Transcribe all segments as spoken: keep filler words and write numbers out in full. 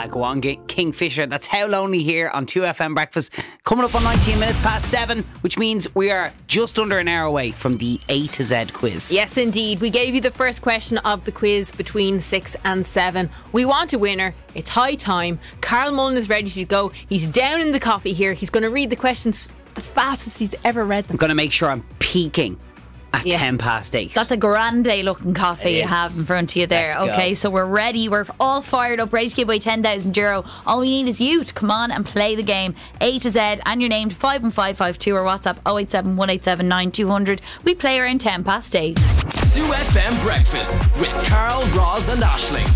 Ah, go on, Kingfisher. That's How Lonely here on two F M Breakfast. Coming up on nineteen minutes past seven, which means we are just under an hour away from the A to Z quiz. Yes, indeed. We gave you the first question of the quiz between six and seven. We want a winner. It's high time. Carl Mullen is ready to go. He's down in the coffee here. He's going to read the questions the fastest he's ever read them. I'm going to make sure I'm peaking at yeah. ten past eight. That's a grande looking coffee you have in front of you there. Let's okay, go. So we're ready. We're all fired up, ready to give away ten thousand euro. All we need is you to come on and play the game. A to Z and your name to five one five five two or WhatsApp oh eight seven, one eight seven, nine two hundred. We play around ten past eight. two F M Breakfast with Carl, Roz and Aisling.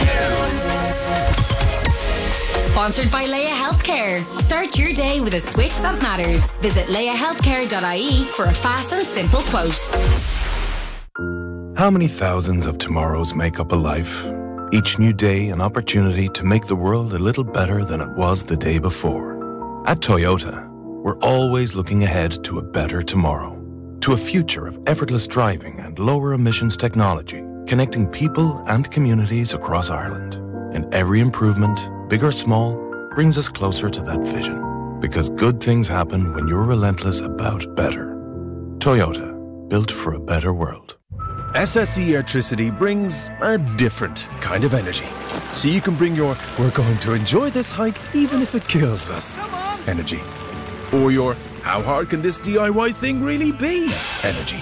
Sponsored by Leia Healthcare. Start your day with a switch that matters. Visit leia healthcare dot I E for a fast and simple quote. How many thousands of tomorrows make up a life? Each new day an opportunity to make the world a little better than it was the day before. At Toyota, we're always looking ahead to a better tomorrow. To a future of effortless driving and lower emissions technology, connecting people and communities across Ireland. And every improvement, big or small, brings us closer to that vision. Because good things happen when you're relentless about better. Toyota, built for a better world. S S E Airtricity brings a different kind of energy. So you can bring your, we're going to enjoy this hike even if it kills us, energy. Or your, how hard can this D I Y thing really be, energy.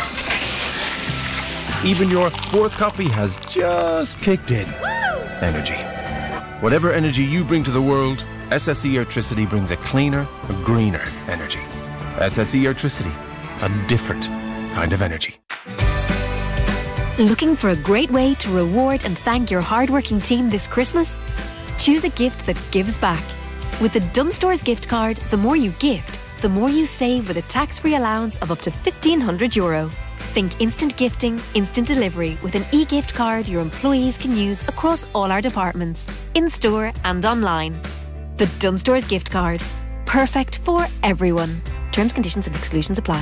Even your fourth coffee has just kicked in, energy. Whatever energy you bring to the world, S S E Airtricity brings a cleaner, a greener energy. S S E Airtricity, a different kind of energy. Looking for a great way to reward and thank your hardworking team this Christmas? Choose a gift that gives back. With the Dunnes Stores gift card, the more you gift, the more you save with a tax-free allowance of up to fifteen hundred euro. Think instant gifting, instant delivery with an e-gift card your employees can use across all our departments, in-store and online. The Dunnes Stores gift card. Perfect for everyone. Terms, conditions and exclusions apply.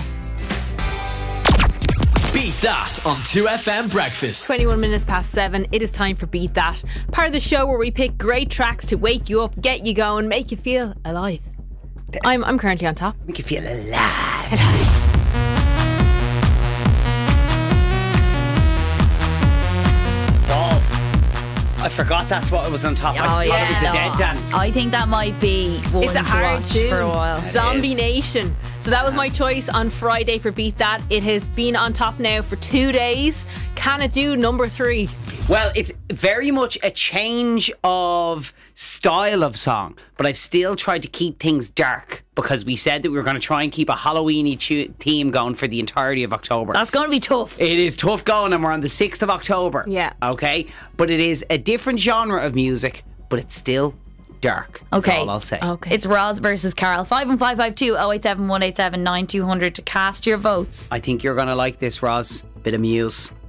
Beat That on two F M Breakfast. twenty-one minutes past seven. It is time for Beat That. Part of the show where we pick great tracks to wake you up, get you going, make you feel alive. I'm, I'm currently on top. Make you feel alive. alive. I forgot that's what it was on top. Oh, I thought yeah. it was the No, Dead Dance. I think that might be one It's a to hard watch tune for a while. Zombie is. Nation. So that was my choice on Friday for Beat That. It has been on top now for two days. Can it do number three? Well, it's very much a change of style of song, but I've still tried to keep things dark because we said that we were going to try and keep a Halloween-y tu- theme going for the entirety of October. That's going to be tough. It is tough going, and we're on the sixth of October. Yeah. Okay? But it is a different genre of music, but it's still dark. That's Okay. all I'll say. Okay. It's Roz versus Carol. five one five five two, oh eight seven, one eight seven, nine two hundred to cast your votes. I think you're going to like this, Roz. Bit of Muse.